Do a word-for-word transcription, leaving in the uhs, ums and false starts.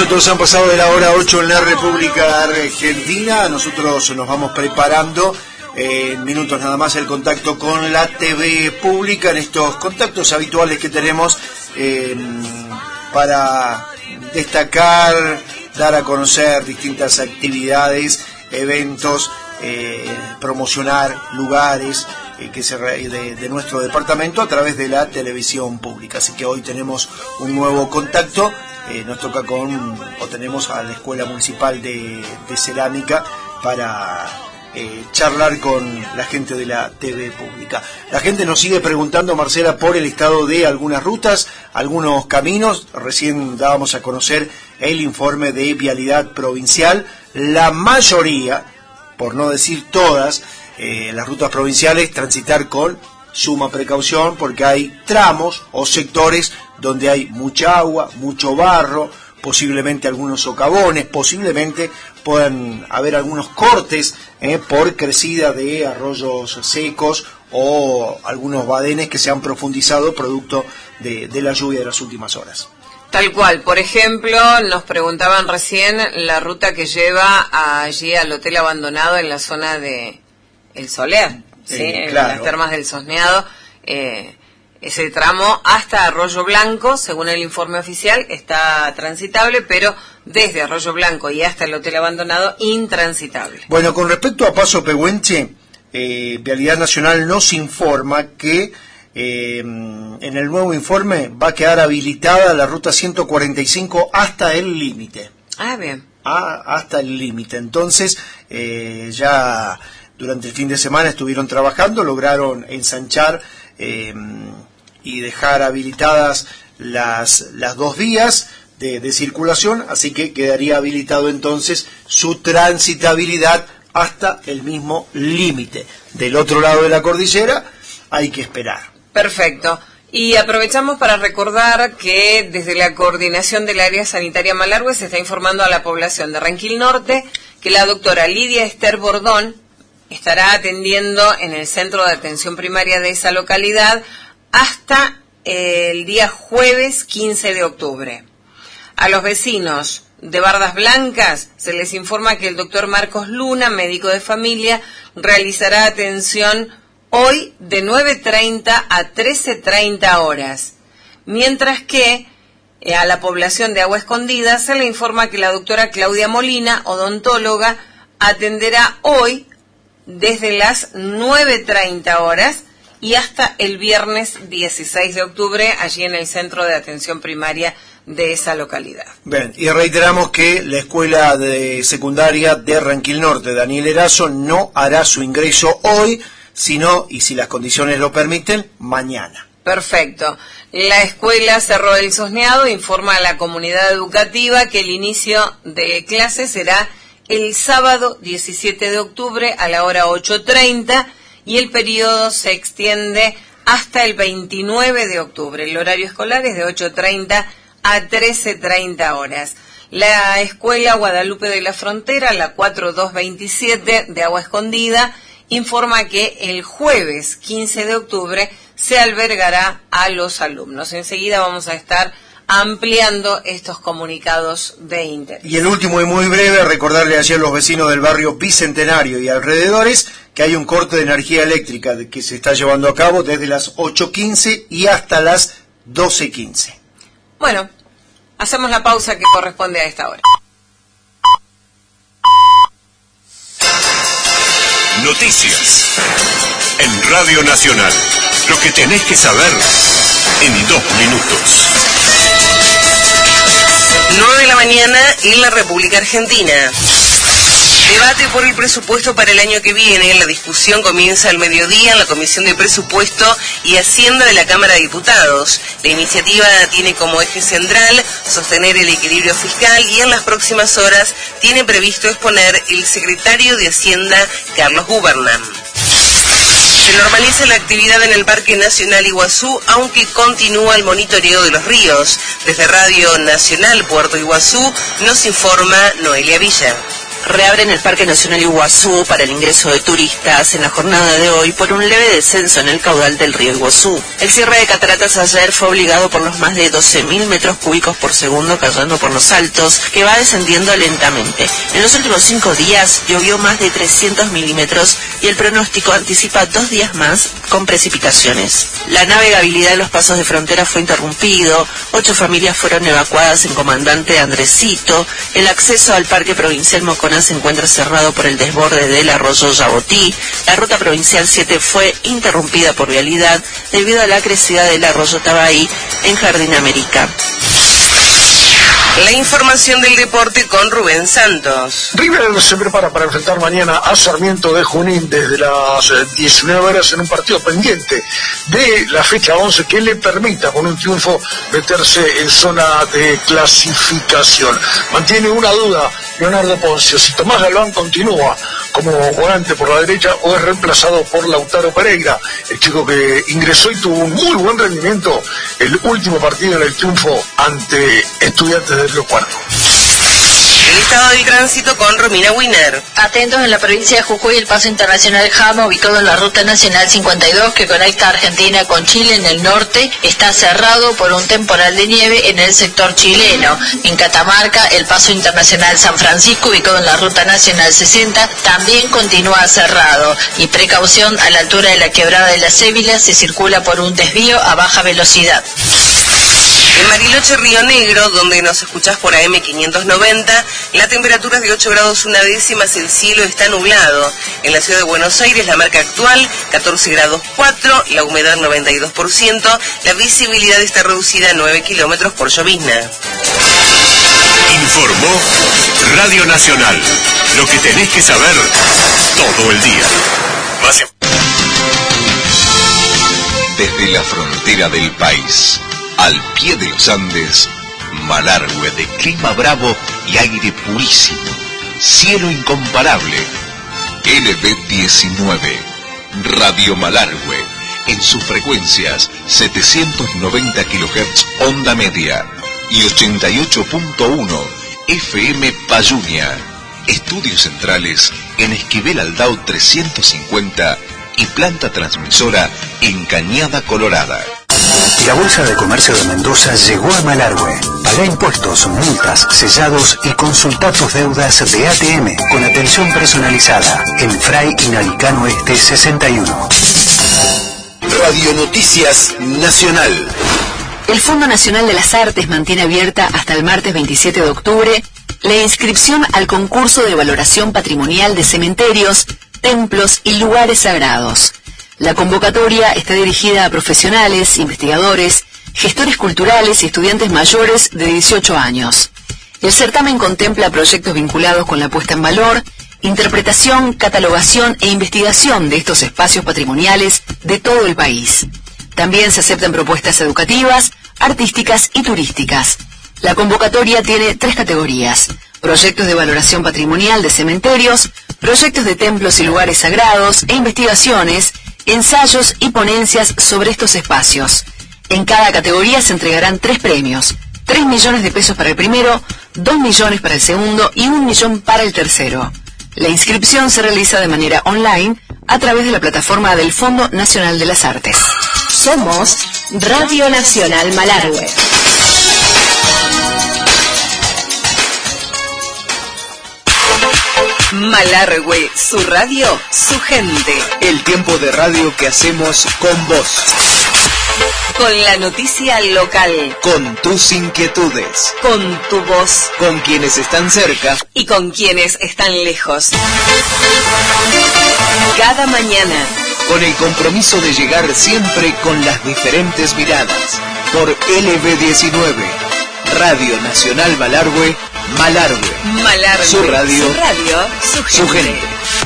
minutos han pasado de la hora ocho en la República Argentina. Nosotros nos vamos preparando eh, en minutos nada más el contacto con la T V pública, en estos contactos habituales que tenemos eh, para destacar, dar a conocer distintas actividades, eventos, eh, promocionar lugares eh, que se re, de, de nuestro departamento a través de la televisión pública. Así que hoy tenemos un nuevo contacto. Eh, nos toca con, o tenemos a la Escuela Municipal de, de Cerámica para eh, charlar con la gente de la T V pública. La gente nos sigue preguntando, Marcela, por el estado de algunas rutas, algunos caminos. Recién dábamos a conocer el informe de vialidad provincial. La mayoría, por no decir todas, eh, las rutas provinciales transitar con suma precaución, porque hay tramos o sectores donde hay mucha agua, mucho barro, posiblemente algunos socavones, posiblemente puedan haber algunos cortes eh, por crecida de arroyos secos o algunos badenes que se han profundizado producto de, de la lluvia de las últimas horas. Tal cual. Por ejemplo, nos preguntaban recién la ruta que lleva allí al hotel abandonado en la zona de El Soler, ¿sí? Eh, claro. En las termas del Sosneado. Eh, ese tramo hasta Arroyo Blanco, según el informe oficial, está transitable, pero desde Arroyo Blanco y hasta el hotel abandonado, intransitable. Bueno, con respecto a Paso Pehuenche, eh, Vialidad Nacional nos informa que eh, en el nuevo informe va a quedar habilitada la ruta ciento cuarenta y cinco hasta el límite. Ah, bien. Ah, hasta el límite. Entonces, eh, ya durante el fin de semana estuvieron trabajando, lograron ensanchar eh, y dejar habilitadas las, las dos vías de, de circulación, así que quedaría habilitado entonces su transitabilidad hasta el mismo límite. Del otro lado de la cordillera hay que esperar. Perfecto. Y aprovechamos para recordar que desde la coordinación del área sanitaria Malargüe se está informando a la población de Ranquil Norte que la doctora Lidia Esther Bordón estará atendiendo en el centro de atención primaria de esa localidad hasta el día jueves quince de octubre. A los vecinos de Bardas Blancas se les informa que el doctor Marcos Luna, médico de familia, realizará atención hoy de nueve treinta a trece treinta horas, mientras que eh, a la población de Agua Escondida se le informa que la doctora Claudia Molina, odontóloga, atenderá hoy desde las nueve treinta horas y hasta el viernes dieciséis de octubre, allí en el centro de atención primaria de esa localidad. Bien, y reiteramos que la escuela de secundaria de Ranquil Norte, Daniel Erazo, no hará su ingreso hoy, sino, y si las condiciones lo permiten, mañana. Perfecto. La escuela Cerro del Sosneado informa a la comunidad educativa que el inicio de clases será el sábado diecisiete de octubre a la hora ocho treinta y el periodo se extiende hasta el veintinueve de octubre. El horario escolar es de ocho treinta a trece treinta horas. La escuela Guadalupe de la Frontera, la cuatro dos veintisiete de Agua Escondida, informa que el jueves quince de octubre se albergará a los alumnos. Enseguida vamos a estar ampliando estos comunicados de interés. Y el último y muy breve, recordarle ayer a los vecinos del barrio Bicentenario y alrededores que hay un corte de energía eléctrica que se está llevando a cabo desde las ocho quince y hasta las doce quince. Bueno, hacemos la pausa que corresponde a esta hora. Noticias en Radio Nacional. Lo que tenés que saber en dos minutos. nueve de la mañana en la República Argentina. Debate por el presupuesto para el año que viene. La discusión comienza al mediodía en la Comisión de Presupuesto y Hacienda de la Cámara de Diputados. La iniciativa tiene como eje central sostener el equilibrio fiscal y en las próximas horas tiene previsto exponer el secretario de Hacienda, Carlos Gubernam. Se normaliza la actividad en el Parque Nacional Iguazú, aunque continúa el monitoreo de los ríos. Desde Radio Nacional Puerto Iguazú nos informa Noelia Villa. reabren el Parque Nacional Iguazú para el ingreso de turistas en la jornada de hoy por un leve descenso en el caudal del río Iguazú. El cierre de cataratas ayer fue obligado por los más de doce mil metros cúbicos por segundo cayendo por los altos, que va descendiendo lentamente. En los últimos cinco días llovió más de trescientos milímetros y el pronóstico anticipa dos días más con precipitaciones. La navegabilidad de los pasos de frontera fue interrumpido, ocho familias fueron evacuadas en Comandante Andresito, el acceso al Parque Provincial Moconá se encuentra cerrado por el desborde del arroyo Yabotí, la ruta provincial siete fue interrumpida por vialidad debido a la crecida del arroyo Tabaí en Jardín América. La información del deporte con Rubén Santos. River se prepara para enfrentar mañana a Sarmiento de Junín desde las diecinueve horas en un partido pendiente de la fecha once que le permita con un triunfo meterse en zona de clasificación. Mantiene una duda Leonardo Poncio, si Tomás Galván continúa como volante por la derecha o es reemplazado por Lautaro Pereira, el chico que ingresó y tuvo un muy buen rendimiento el último partido en el triunfo ante Estudiantes de Río Cuarto. El estado del tránsito con Romina Winer. Atentos, en la provincia de Jujuy, el paso internacional Jama, ubicado en la ruta nacional cincuenta y dos que conecta Argentina con Chile en el norte, está cerrado por un temporal de nieve en el sector chileno. En Catamarca, el paso internacional San Francisco, ubicado en la ruta nacional sesenta, también continúa cerrado. Y precaución, a la altura de la quebrada de la Cébila se circula por un desvío a baja velocidad. En Bariloche, Río Negro, donde nos escuchás por A M quinientos noventa, la temperatura es de ocho grados una décimas, el cielo está nublado. En la ciudad de Buenos Aires, la marca actual, catorce grados cuatro, la humedad noventa y dos por ciento, la visibilidad está reducida a nueve kilómetros por llovizna. Informó Radio Nacional, lo que tenés que saber todo el día. Más... Desde la frontera del país, al pie de los Andes, Malargüe de clima bravo y aire purísimo, cielo incomparable. L B diecinueve, Radio Malargüe, en sus frecuencias setecientos noventa kilohertz onda media y ochenta y ocho punto uno F M Payunia. Estudios centrales en Esquivel Aldao trescientos cincuenta y planta transmisora en Cañada Colorada. La Bolsa de Comercio de Mendoza llegó a Malargüe. Pagá impuestos, multas, sellados y consulta tus deudas de A T M con atención personalizada en Fray y Nalicano Este sesenta y uno. Radio Noticias Nacional. El Fondo Nacional de las Artes mantiene abierta hasta el martes veintisiete de octubre la inscripción al concurso de valoración patrimonial de cementerios, templos y lugares sagrados. La convocatoria está dirigida a profesionales, investigadores, gestores culturales y estudiantes mayores de dieciocho años. El certamen contempla proyectos vinculados con la puesta en valor, interpretación, catalogación e investigación de estos espacios patrimoniales de todo el país. También se aceptan propuestas educativas, artísticas y turísticas. La convocatoria tiene tres categorías: proyectos de valoración patrimonial de cementerios, proyectos de templos y lugares sagrados e investigaciones, ensayos y ponencias sobre estos espacios. En cada categoría se entregarán tres premios: tres millones de pesos para el primero, dos millones para el segundo y un millón para el tercero. La inscripción se realiza de manera online a través de la plataforma del Fondo Nacional de las Artes. Somos Radio Nacional Malargüe. Malargüe, su radio, su gente. El tiempo de radio que hacemos con vos. Con la noticia local. Con tus inquietudes. Con tu voz. Con quienes están cerca. Y con quienes están lejos. Cada mañana. Con el compromiso de llegar siempre con las diferentes miradas. Por L B diecinueve. Radio Nacional Malargüe. Malargüe. Malargüe. Su radio. Su radio, su gente. Su gente.